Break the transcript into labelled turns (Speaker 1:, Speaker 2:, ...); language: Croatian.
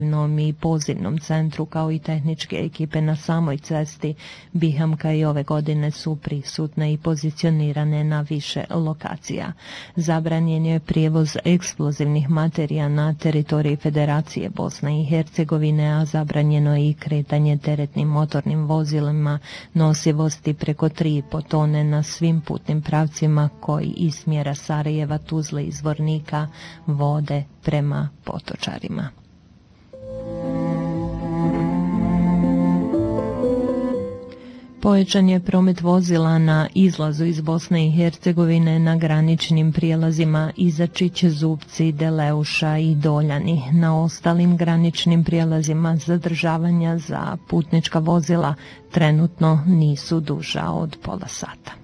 Speaker 1: i pozivnom centru kao i tehničke ekipe na samoj cesti Bihamka i ove godine su prisutne i pozicionirane na više lokacija. Zabranjen je prijevoz eksplozivnih materija na teritoriji Federacije Bosne i Hercegovine, a zabranjeno je i kretanje teretnim motornim vozilima nosivosti preko 3,5 tone na svim putnim pravcima koji iz smjera Sarajeva, Tuzle i Zvornika vode prema Potočarima. Pojačan je promet vozila na izlazu iz Bosne i Hercegovine na graničnim prijelazima Izačić, Zupci, Deleuša i Doljani. Na ostalim graničnim prijelazima zadržavanja za putnička vozila trenutno nisu duža od pola sata.